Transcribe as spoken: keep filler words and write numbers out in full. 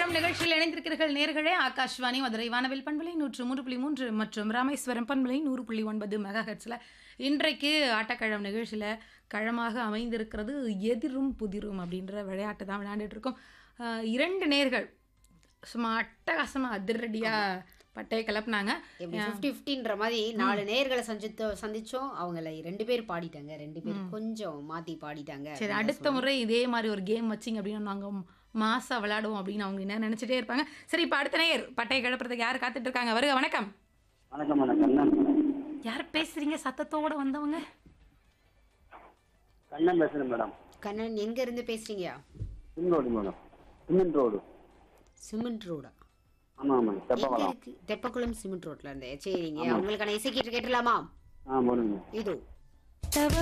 ஆட்டக்களம் நிகழ்ச்சியில் இணைந்திருக்கிறீர்கள் நேர்களே. ஆகாஷ்வாணி மதுரை வானவில் பண்பலை நூற்று மூன்று புள்ளி மூன்று மற்றும் ராமேஸ்வரம் பண்பலை நூறு புள்ளி ஒன்பது மெகா ஹெர்ட்ஸில் இன்றைக்கு ஆட்டக்களம் நிகழ்ச்சியில் களமாக அமைந்திருக்கிறது எதிரும் புதிரும் அப்படின்ற விளையாட்டு தான் விளையாண்டுட்டு இருக்கோம். அஹ் இரண்டு நேர்கள் சும்மா அட்டகாசமாக அதிரடியாக பட்டையை கிளப்புனாங்க. எப்படி ஃபிஃப்டி ஃபிஃப்டின்ற மாதிரி நாலு நேர்களை சந்தித்தோ சந்திச்சோம். அவங்கள ரெண்டு பேர் பாடிட்டாங்க, ரெண்டு பேர் கொஞ்சம் மாற்றி பாடிட்டாங்க. சரி, அடுத்த முறை இதே மாதிரி ஒரு கேம் வச்சிங்க அப்படின்னு நாங்கள் மாசா விளையாடுவோம் அப்படின்னு அவங்க என்ன நினச்சிட்டே இருப்பாங்க. சரி, இப்போ அடுத்த நேர் பட்டையை கிளப்புறதுக்கு யார் காத்துட்டு இருக்காங்க? வருக. வணக்கம். வணக்கம் மேடம். கண்ணன் யார் பேசுறீங்க? சத்தத்தோட வந்தவங்க. கண்ணன் பேசுறேன் மேடம். கண்ணன் எங்க இருந்து பேசுறீங்க? Cement road madam. Cement road. Cement ரோடா? ஆமா ஆமா. எங்க தெப்பக்குளம். இருக்கு? தெப்பக்குளம் சிமெண்ட் ரோட்ல இருந்து. சரிங்க, உங்களுக்கான இசை கீற்று கேட்டலாமா? ஆ போடுங்க. இதோ